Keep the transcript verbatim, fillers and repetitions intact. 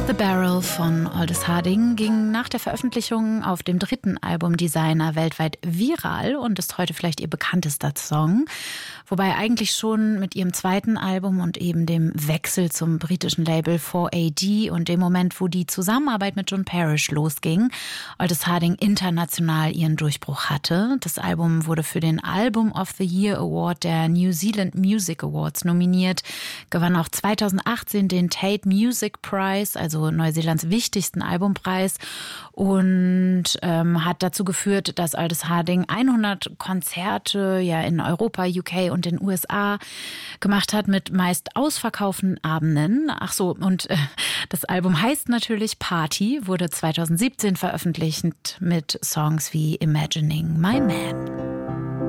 The Barrel von Aldous Harding ging nach der Veröffentlichung auf dem dritten Album Designer weltweit viral und ist heute vielleicht ihr bekanntester Song. Wobei eigentlich schon mit ihrem zweiten Album und eben dem Wechsel zum britischen Label four A D und dem Moment, wo die Zusammenarbeit mit John Parish losging, Aldous Harding international ihren Durchbruch hatte. Das Album wurde für den Album of the Year Award der New Zealand Music Awards nominiert, gewann auch zweitausendachtzehn den Tate Music Prize, also Neuseelands wichtigsten Albumpreis, und ähm, hat dazu geführt, dass Aldous Harding hundert Konzerte ja in Europa, U K und den U S A gemacht hat mit meist ausverkauften Abenden. Ach so, und äh, das Album heißt natürlich Party, wurde zweitausendsiebzehn veröffentlicht mit Songs wie Imagining My Man.